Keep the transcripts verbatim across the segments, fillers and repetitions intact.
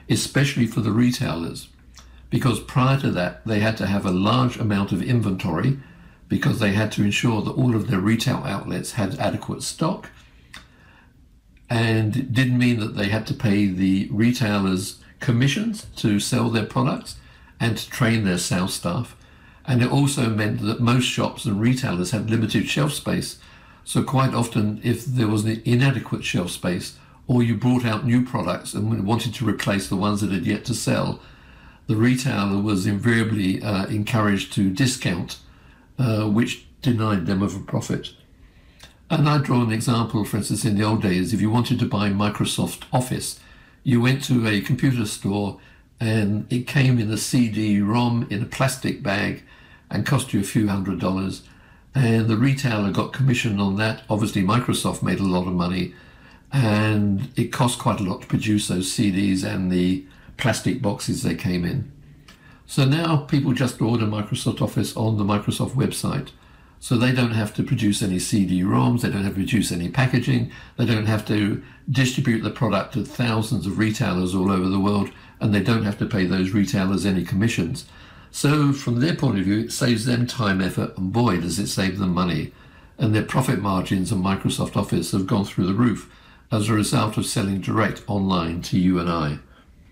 especially for the retailers, because prior to that they had to have a large amount of inventory because they had to ensure that all of their retail outlets had adequate stock, and it didn't mean that they had to pay the retailers commissions to sell their products and to train their sales staff. And it also meant that most shops and retailers had limited shelf space. So quite often, if there was an inadequate shelf space, or you brought out new products and wanted to replace the ones that had yet to sell, the retailer was invariably uh, encouraged to discount, uh, which denied them of a profit. And I draw an example, for instance, in the old days, if you wanted to buy Microsoft Office, you went to a computer store and it came in a C D ROM in a plastic bag and cost you a few hundred dollars. And the retailer got commission on that. Obviously, Microsoft made a lot of money, and it cost quite a lot to produce those C Ds and the plastic boxes they came in. So now people just order Microsoft Office on the Microsoft website. So they don't have to produce any C D ROMs, they don't have to produce any packaging, they don't have to distribute the product to thousands of retailers all over the world, and they don't have to pay those retailers any commissions. So from their point of view, it saves them time, effort, and boy, does it save them money. And their profit margins on Microsoft Office have gone through the roof as a result of selling direct online to you and I.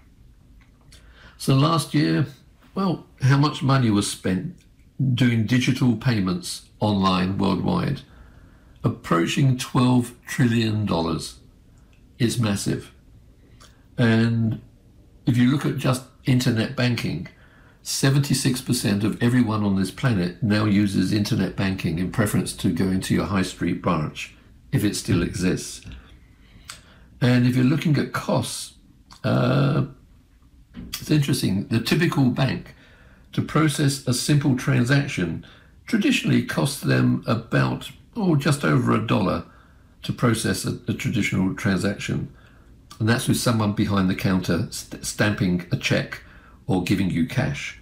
So last year, well, how much money was spent doing digital payments online worldwide? Approaching twelve trillion dollars. It's massive. And if you look at just internet banking, seventy-six percent of everyone on this planet now uses internet banking in preference to going to your high street branch, if it still exists. And if you're looking at costs, uh, it's interesting. The typical bank, to process a simple transaction, traditionally costs them about, oh, just over a dollar to process a, a traditional transaction. And that's with someone behind the counter st- stamping a check or giving you cash.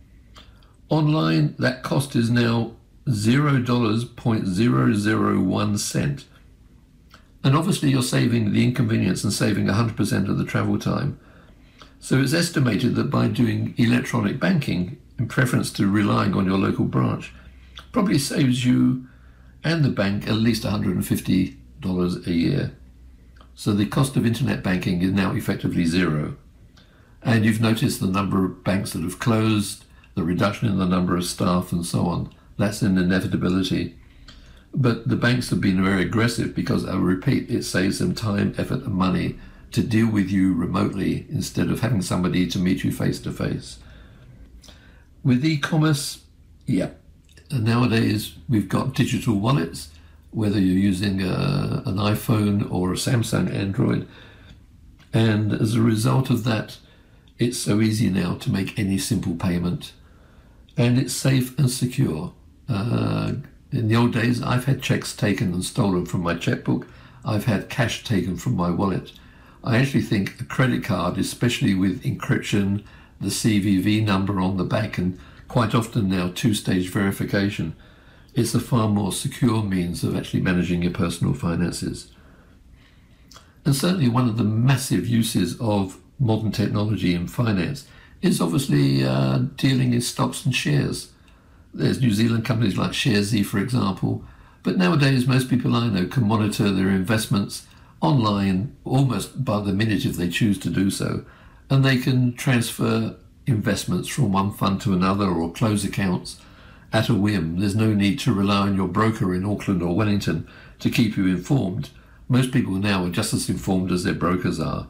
Online, that cost is now zero dollars point zero zero one cent. And obviously you're saving the inconvenience and saving one hundred percent of the travel time. So it's estimated that by doing electronic banking, in preference to relying on your local branch, probably saves you and the bank at least one hundred fifty dollars a year. So the cost of internet banking is now effectively zero. And you've noticed the number of banks that have closed, the reduction in the number of staff and so on. That's an inevitability. But the banks have been very aggressive because, I repeat, it saves them time, effort and money to deal with you remotely instead of having somebody to meet you face to face. With e-commerce, yeah, nowadays we've got digital wallets, whether you're using a, an iPhone or a Samsung Android. And as a result of that, it's so easy now to make any simple payment. And it's safe and secure. Uh, in the old days, I've had checks taken and stolen from my checkbook. I've had cash taken from my wallet. I actually think a credit card, especially with encryption, the C V V number on the back, and quite often now two-stage verification, it's a far more secure means of actually managing your personal finances. And certainly one of the massive uses of modern technology in finance is obviously uh, dealing in stocks and shares. There's New Zealand companies like Sharesies, for example, but nowadays most people I know can monitor their investments online almost by the minute if they choose to do so, and they can transfer investments from one fund to another or close accounts at a whim. There's no need to rely on your broker in Auckland or Wellington to keep you informed. Most people now are just as informed as their brokers are.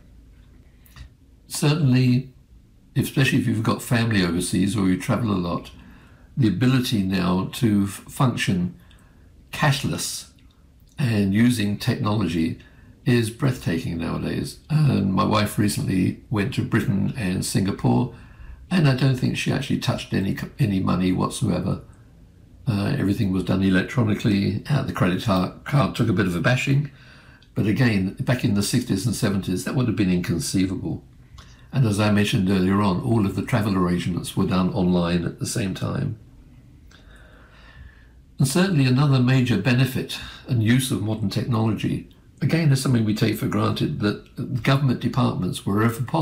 Certainly, especially if you've got family overseas or you travel a lot, the ability now to f- function cashless and using technology is breathtaking nowadays. And my wife recently went to Britain and Singapore, and I don't think she actually touched any any money whatsoever. Uh, everything was done electronically. Uh, the credit card took a bit of a bashing, but again, back in the sixties and seventies, that would have been inconceivable. And as I mentioned earlier on, all of the travel arrangements were done online at the same time. And certainly another major benefit and use of modern technology, again, is something we take for granted, that government departments, wherever possible,